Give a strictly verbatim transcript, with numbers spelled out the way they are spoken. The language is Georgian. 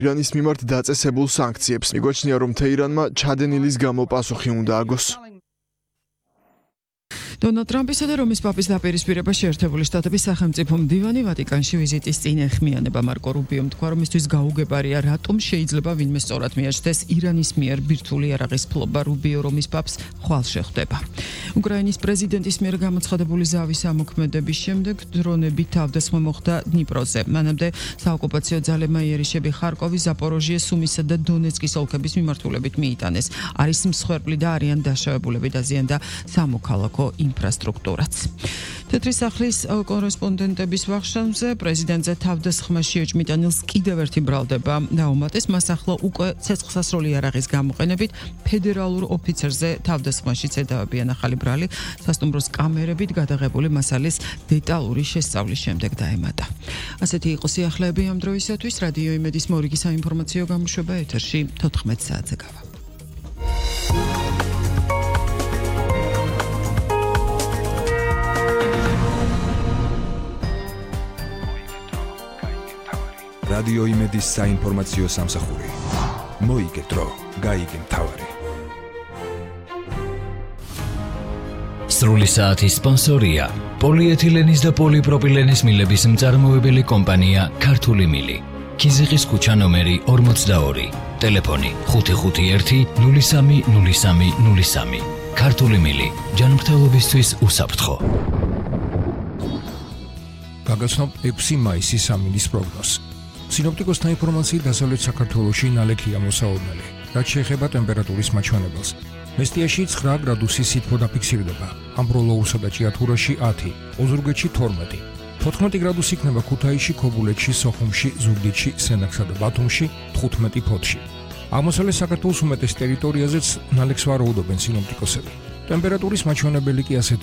ირანის მიმართ დაწესებულ სანქციებს. მიგოჩნია, რომ თეირანმა ჩადენილის გამო პასუხი უნდა აგოს. დონალდ ტრამპისა და რომის პაპის დაპირისპირება შეერთებული შტატების სახელმწიფო მდივანი ვატიკანში ვიზიტის წინ ეხმიანება. მარკო რუბიომ თქვა, რომ მისთვის გაუგებარია, რატომ შეიძლება ვინმე სწორად მიაჩნდეს ირანის მიერ ბირთვული იარაღის ფლობა. რუბიო რომის პაპს ხვალ შეხვდება. უკრაინის პრეზიდენტის მიერ გამოცხადებული ზავის ამოქმედების შემდეგ დრონები თავდასხმა მოხდა დნიპროზე. მანამდე საოკუპაციო ძალებმა იერიშები ხარკოვის, ზაპოროჟიეს, სუმისა და დონეცკის ოლქების მიმართულებით მიიტანეს. არის მსხვერპლი და არიან დაშავებულები, დაზიანდა სამოქალაქო ინფრასტრუქტურაც. თეთრი სახლის კორესპონდენტების ვახშამზე პრეზიდენტზე თავდასხმაში ეჭმიტანილს კიდევ ერთი ბრალდება დაუმატეს. მას ახლა უკვე ცეცხლსასროლი იარაღის გამოყენებით ფედერალურ ოფიცერზე თავდასხმაში ცედავებიან. ახალი ბრალი სასტუმროს კამერებით გადაღებული მასალის დეტალური შესწავლის შემდეგ დაემატა. ასეთი იყო სიახლეები ამ დროისათვის. რადიო იმედის მორიგი საინფორმაციო გამოშვება ეთერში თოთხმეტ საათზე გავა. რადიო იმედის საინფორმაციო სამსახური. მოიგე დრო, გაიგე მთავარი. სრული საათის სპონსორია პოლიეთილენის და პოლიპროპილენის მილების მწარმოებელი კომპანია ქართული მილი. ქიზიყის ქუჩა ნომერი ორმოცდაორი. ტელეფონი ხუთი ხუთი ერთი ნული სამი ნული სამი ნული სამი. ქართული მილი ჯანმრთელობისთვის უსაფრთხო. გაგაცნობ ექვსი მაისის სამინის პროგნოზს. სინოპტიკოსთა ინფორმაციით დასავლეთ საქართველოში ნალექია მოსაოდნელი. რაც შეეხება ტემპერატურის მაჩვენებელს. მესტიაში ცხრა გრადუსი სითბო დაფიქსირდება. ამბროლოურსა და ჭიათურაში ათი, ოზურგეთში თორმეტი. თოთხმეტი გრადუსი იქნება ქუთაისში, ქობულეთში, სოხუმში, ზუგდიდში, სენაკსა და ბათუმში, თხუთმეტი ფოთში. აღმოსავლეთ საქართველოს უმეტეს ტერიტორიაზეც ნალექს ვარაუდობენ სინოპტიკოსები. ტემპერატურის მაჩვენებელი კი ასეთი